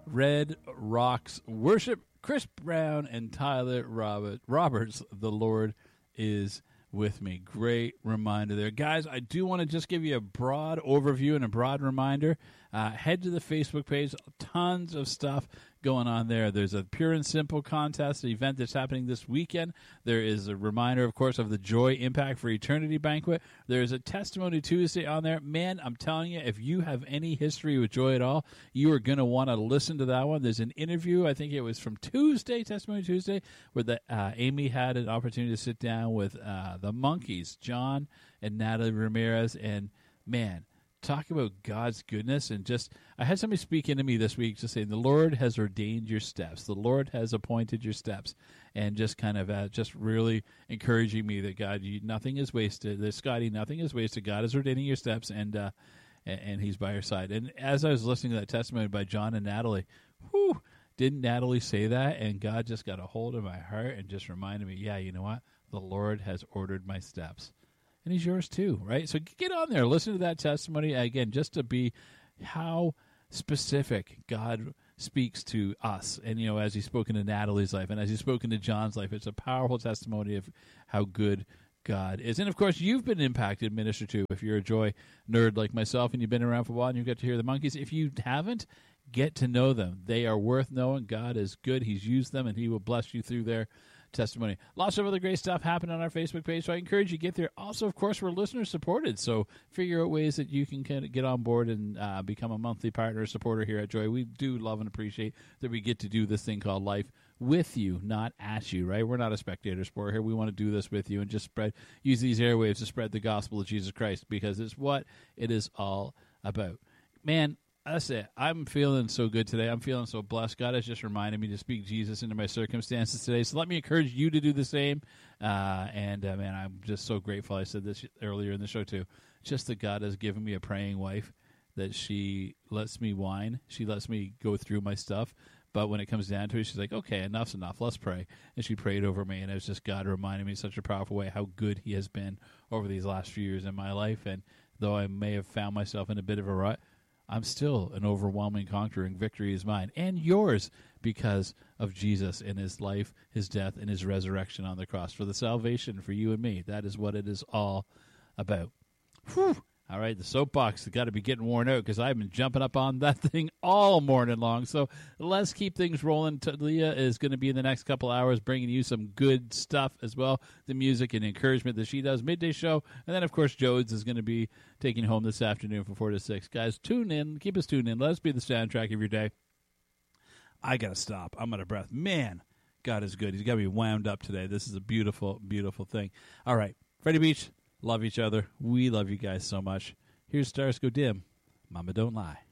Red Rocks Worship, Chris Brown and Tyler Roberts. The Lord is with me. Great reminder there. Guys, I do want to just give you a broad overview and a broad reminder. Head to the Facebook page. Tons of stuff going on there. There's a Pure and Simple contest, an event that's happening this weekend. There is a reminder, of course, of the Joy Impact for Eternity banquet. There's a Testimony Tuesday on there. Man, I'm telling you, if you have any history with Joy at all, you are going to want to listen to that one. There's an interview, I think it was from Tuesday, Testimony Tuesday, where Amy had an opportunity to sit down with the Monkees, John and Natalie Ramirez, and man, talk about God's goodness. And just, I had somebody speak into me this week just saying, the Lord has ordained your steps. The Lord has appointed your steps. And just kind of just really encouraging me that God, nothing is wasted. That Scotty, nothing is wasted. God is ordaining your steps, and he's by your side. And as I was listening to that testimony by John and Natalie, didn't Natalie say that? And God just got a hold of my heart and just reminded me, yeah, you know what? The Lord has ordered my steps. And he's yours too, right? So get on there, listen to that testimony. Again, just to be how specific God speaks to us. And, you know, as he's spoken to Natalie's life and as he's spoken to John's life, it's a powerful testimony of how good God is. And, of course, you've been impacted, ministered to, if you're a Joy nerd like myself and you've been around for a while and you get to hear the Monkees. If you haven't, get to know them. They are worth knowing. God is good. He's used them, and he will bless you through their testimony. Lots of other great stuff happening on our Facebook page, so I encourage you to get there. Also, of course, we're listener-supported, so figure out ways that you can kind of get on board and become a monthly partner supporter here at Joy. We do love and appreciate that we get to do this thing called life with you, not at you, right? We're not a spectator sport here. We want to do this with you and just use these airwaves to spread the gospel of Jesus Christ, because it's what it is all about. Man, that's it. I'm feeling so good today. I'm feeling so blessed. God has just reminded me to speak Jesus into my circumstances today. So let me encourage you to do the same. Man, I'm just so grateful. I said this earlier in the show too. Just that God has given me a praying wife, that she lets me whine. She lets me go through my stuff. But when it comes down to it, she's like, okay, enough's enough. Let's pray. And she prayed over me. And it was just God reminding me in such a powerful way how good he has been over these last few years in my life. And though I may have found myself in a bit of a rut, I'm still an overwhelming, conquering victory is mine and yours because of Jesus and his life, his death, and his resurrection on the cross for the salvation for you and me. That is what it is all about. Whew. All right, the soapbox has got to be getting worn out because I've been jumping up on that thing all morning long. So let's keep things rolling. Talia is going to be in the next couple hours bringing you some good stuff as well, the music and encouragement that she does. Midday show. And then, of course, Jodes is going to be taking home this afternoon from 4 to 6. Guys, tune in. Keep us tuned in. Let us be the soundtrack of your day. I got to stop. I'm out of breath. Man, God is good. He's got me wound up today. This is a beautiful, beautiful thing. All right, Freddie Beach. Love each other. We love you guys so much. Here's Stars Go Dim. Mama Don't Lie.